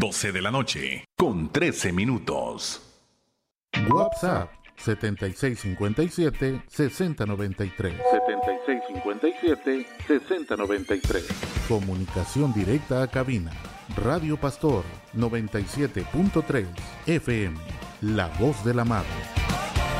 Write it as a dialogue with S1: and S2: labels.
S1: 12 de la noche, con 13 minutos.
S2: WhatsApp 7657-6093.
S3: 7657-6093.
S2: Comunicación directa a cabina. Radio Pastor 97.3 FM. La voz del amado.